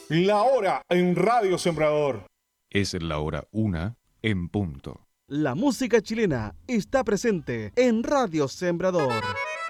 La hora en Radio Sembrador. Es la hora 1 en punto. La música chilena está presente en Radio Sembrador.